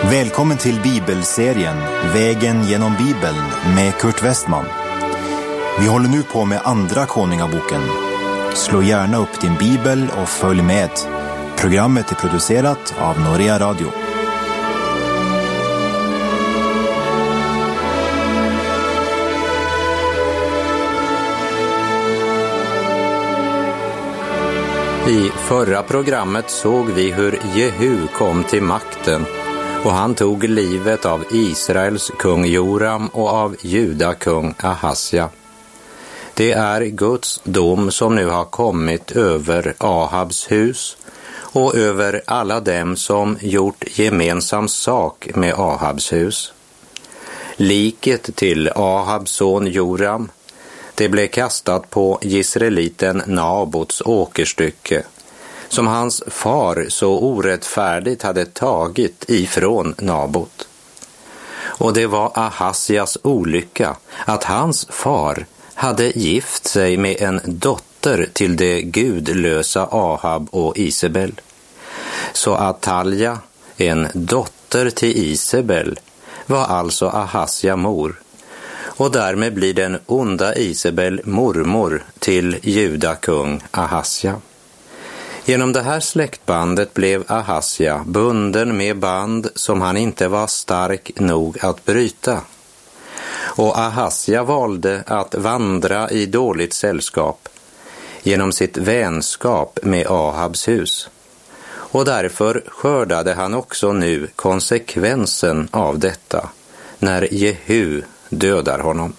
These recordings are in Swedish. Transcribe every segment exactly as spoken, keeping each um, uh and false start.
Välkommen till bibelserien Vägen genom Bibeln med Kurt Westman. Vi håller nu på med andra Konungaboken. Slå gärna upp din bibel och följ med. Programmet är producerat av Norea Radio. I förra programmet såg vi hur Jehu kom till makten och han tog livet av Israels kung Joram och av Juda kung Ahasja. Det är Guds dom som nu har kommit över Ahabs hus och över alla dem som gjort gemensam sak med Ahabs hus. Liket till Ahabs son Joram, det blev kastat på Jisraeliten Nabots åkerstycke, som hans far så orättfärdigt hade tagit ifrån Nabot. Och det var Ahasjas olycka att hans far hade gift sig med en dotter till det gudlösa Ahab och Isabel. Så Atalja, en dotter till Isabel, var alltså Ahasja mor. Och därmed blir den onda Isabel mormor till Juda kung Ahasja. Genom det här släktbandet blev Ahasja bunden med band som han inte var stark nog att bryta. Och Ahasja valde att vandra i dåligt sällskap genom sitt vänskap med Ahabs hus. Och därför skördade han också nu konsekvensen av detta när Jehu dödar honom.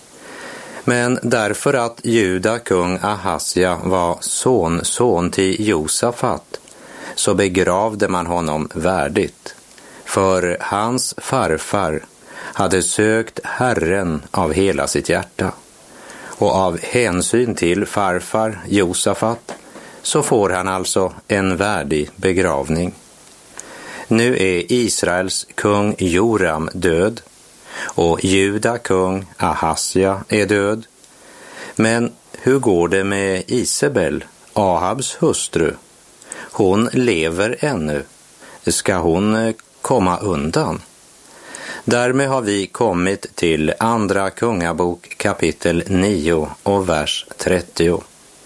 Men därför att Juda kung Ahasja var son, son till Josafat, så begravde man honom värdigt. För hans farfar hade sökt Herren av hela sitt hjärta. Och av hänsyn till farfar Josafat så får han alltså en värdig begravning. Nu är Israels kung Joram död. Och Juda kung Ahasja är död. Men hur går det med Isabel, Ahabs hustru? Hon lever ännu. Ska hon komma undan? Därmed har vi kommit till andra kungabok kapitel nio och vers trettio.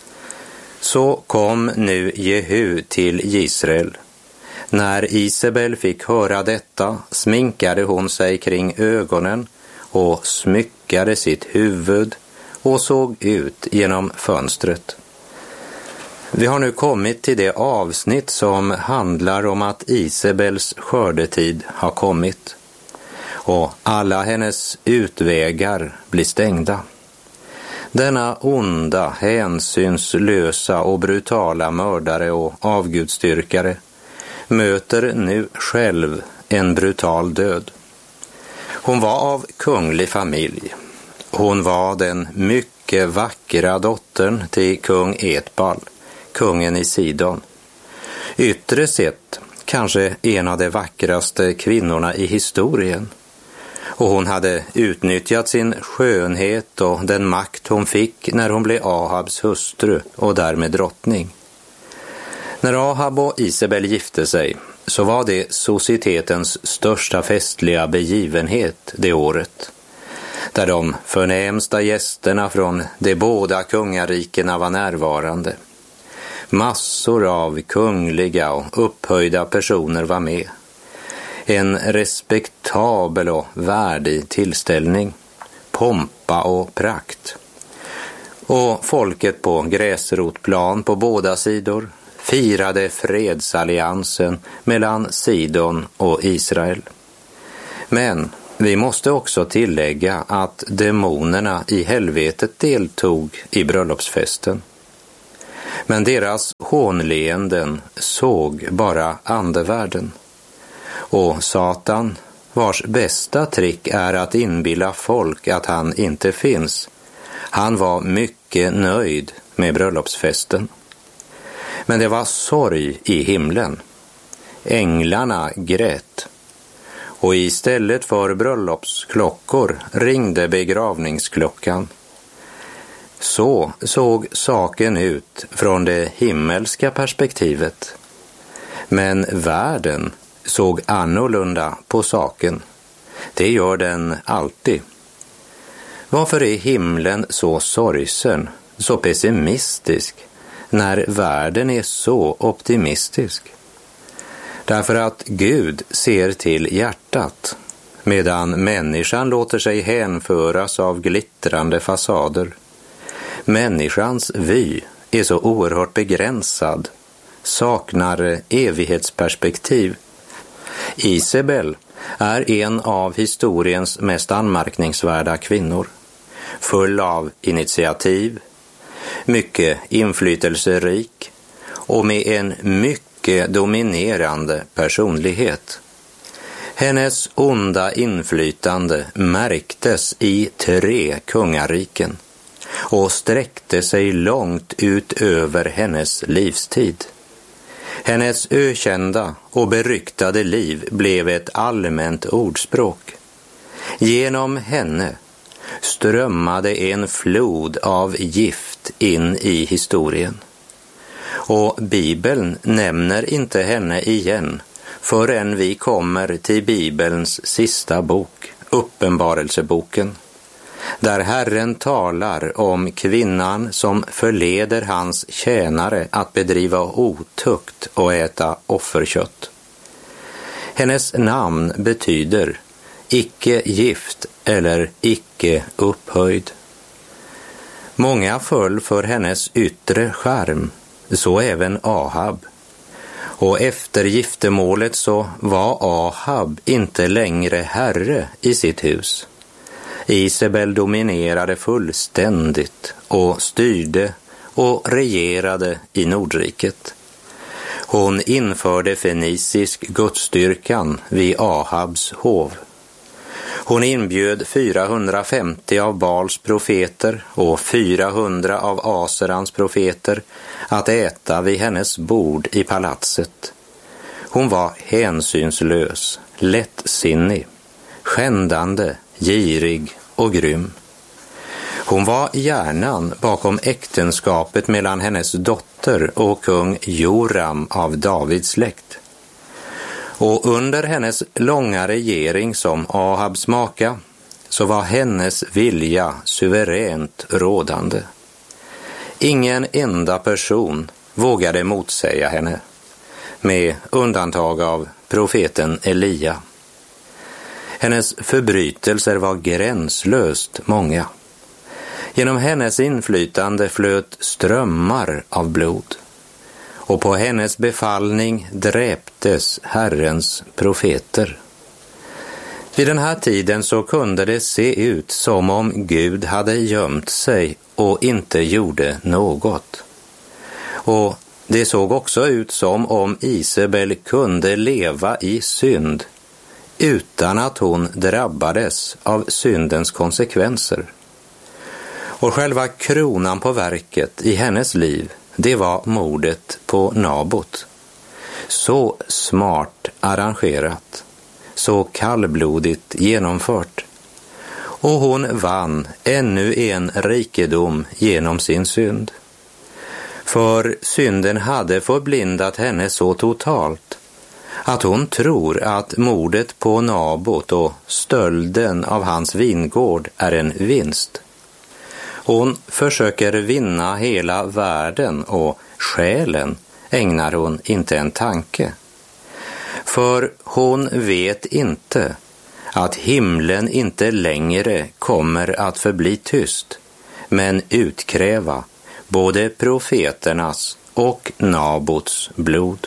Så kom nu Jehu till Israel. När Isabel fick höra detta sminkade hon sig kring ögonen och smyckade sitt huvud och såg ut genom fönstret. Vi har nu kommit till det avsnitt som handlar om att Isabels skördetid har kommit och alla hennes utvägar blir stängda. Denna onda, hänsynslösa och brutala mördare och avgudstyrkare möter nu själv en brutal död. Hon var av kunglig familj. Hon var den mycket vackra dottern till kung Etbal, kungen i Sidon. Yttre sett kanske en av de vackraste kvinnorna i historien. Och hon hade utnyttjat sin skönhet och den makt hon fick när hon blev Ahabs hustru och därmed drottning. När Ahab och Isabel gifte sig så var det societetens största festliga begivenhet det året, där de förnämsta gästerna från de båda kungarikena var närvarande. Massor av kungliga och upphöjda personer var med. En respektabel och värdig tillställning, pompa och prakt. Och folket på gräsrotplan på båda sidor firade fredsalliansen mellan Sidon och Israel. Men vi måste också tillägga att demonerna i helvetet deltog i bröllopsfesten. Men deras hånleenden såg bara andevärlden. Och Satan, vars bästa trick är att inbilla folk att han inte finns, han var mycket nöjd med bröllopsfesten. Men det var sorg i himlen. Änglarna grät. Och istället för bröllopsklockor ringde begravningsklockan. Så såg saken ut från det himmelska perspektivet. Men världen såg annorlunda på saken. Det gör den alltid. Varför är himlen så sorgsen, så pessimistisk, när världen är så optimistisk? Därför att Gud ser till hjärtat, medan människan låter sig hänföras av glittrande fasader. Människans vy är så oerhört begränsad, saknar evighetsperspektiv. Isabel är en av historiens mest anmärkningsvärda kvinnor, full av initiativ, mycket inflytelserik och med en mycket dominerande personlighet. Hennes onda inflytande märktes i tre kungariken och sträckte sig långt ut över hennes livstid. Hennes ökända och beryktade liv blev ett allmänt ordspråk. Genom henne strömmade en flod av gift in i historien. Och Bibeln nämner inte henne igen förrän vi kommer till Bibelns sista bok, Uppenbarelseboken, där Herren talar om kvinnan som förleder hans tjänare att bedriva otukt och äta offerkött. Hennes namn betyder icke gift eller icke upphöjd. Många föll för hennes yttre skärm, så även Ahab. Och efter giftermålet så var Ahab inte längre herre i sitt hus. Isabel dominerade fullständigt och styrde och regerade i Nordriket. Hon införde fenicisk gudsstyrkan vid Ahabs hov. Hon inbjöd fyrahundrafemtio av Baals profeter och fyrahundra av Aserans profeter att äta vid hennes bord i palatset. Hon var hänsynslös, lättsinnig, skändande, girig och grym. Hon var hjärnan bakom äktenskapet mellan hennes dotter och kung Joram av Davids släkt. Och under hennes långa regering som Ahabs maka så var hennes vilja suveränt rådande. Ingen enda person vågade motsäga henne, med undantag av profeten Elia. Hennes förbrytelser var gränslöst många. Genom hennes inflytande flöt strömmar av blod. Och på hennes befallning dräptes Herrens profeter. Vid den här tiden så kunde det se ut som om Gud hade gömt sig och inte gjorde något. Och det såg också ut som om Isabel kunde leva i synd utan att hon drabbades av syndens konsekvenser. Och själva kronan på verket i hennes liv, det var mordet på Nabot. Så smart arrangerat, så kallblodigt genomfört. Och hon vann ännu en rikedom genom sin synd. För synden hade förblindat henne så totalt att hon tror att mordet på Nabot och stölden av hans vingård är en vinst. Hon försöker vinna hela världen och själen ägnar hon inte en tanke. För hon vet inte att himlen inte längre kommer att förbli tyst, men utkräva både profeternas och Nabots blod.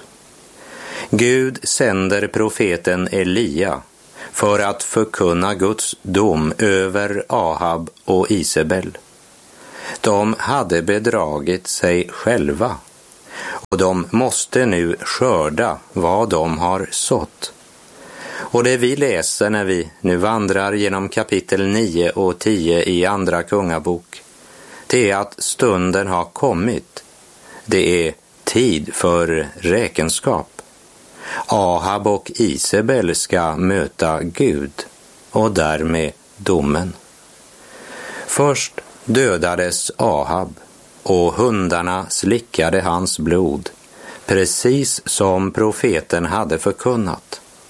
Gud sänder profeten Elia för att förkunna Guds dom över Ahab och Isabel. De hade bedragit sig själva och de måste nu skörda vad de har sått. Och det vi läser när vi nu vandrar genom kapitel nio och tio i andra kungabok, det är att stunden har kommit. Det är tid för räkenskap. Ahab och Isabel ska möta Gud och därmed domen. Först dödades Ahab och hundarna slickade hans blod, precis som profeten hade förkunnat.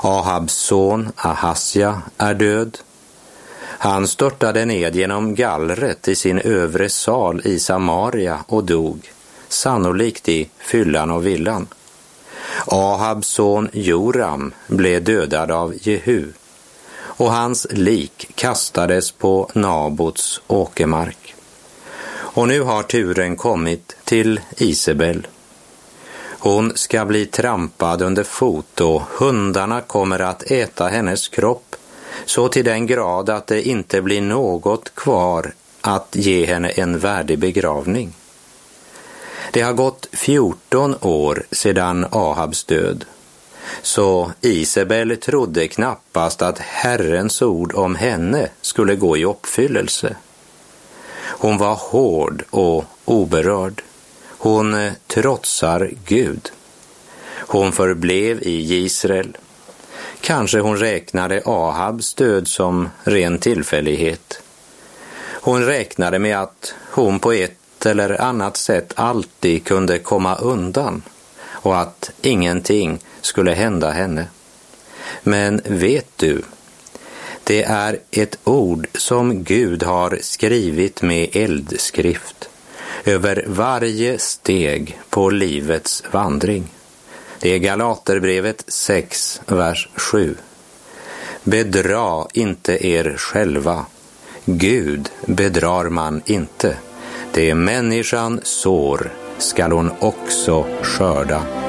Ahabs son Ahasja är död. Han störtade ned genom gallret i sin övre sal i Samaria och dog, sannolikt i fyllan och villan. Ahabs son Joram blev dödad av Jehu, och hans lik kastades på Nabots åkermark. Och nu har turen kommit till Isabel. Hon ska bli trampad under fot och hundarna kommer att äta hennes kropp, så till den grad att det inte blir något kvar att ge henne en värdig begravning. Det har gått fjorton år sedan Ahabs död, så Isabel trodde knappast att Herrens ord om henne skulle gå i uppfyllelse. Hon var hård och oberörd. Hon trotsar Gud. Hon förblev i Israel. Kanske hon räknade Ahabs död som ren tillfällighet. Hon räknade med att hon på ett eller annat sätt alltid kunde komma undan och att ingenting skulle hända henne. Men vet du, det är ett ord som Gud har skrivit med eldskrift över varje steg på livets vandring. Det är Galaterbrevet sex, vers sju. Bedra inte er själva. Gud bedrar man inte. Det människan sår skall hon också skörda.